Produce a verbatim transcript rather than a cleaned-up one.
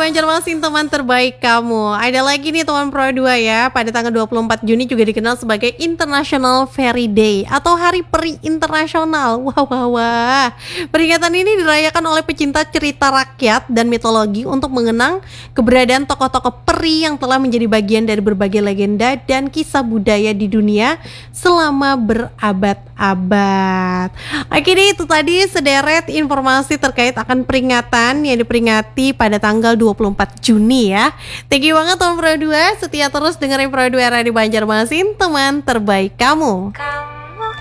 Banjarmasin, teman terbaik kamu. Ada lagi nih teman Pro dua ya. Pada tanggal dua puluh empat Juni juga dikenal sebagai International Fairy Day atau Hari Peri Internasional. Wah wah wah. Peringatan ini dirayakan oleh pecinta cerita rakyat dan mitologi untuk mengenang keberadaan tokoh-tokoh peri yang telah menjadi bagian dari berbagai legenda dan kisah budaya di dunia selama berabad-abad. Oke deh, itu tadi sederet informasi terkait akan peringatan yang diperingati pada tanggal dua puluh empat Juni ya. Thank you banget teman Pro dua, setia terus dengerin Pro dua Radio Banjarmasin, teman terbaik kamu.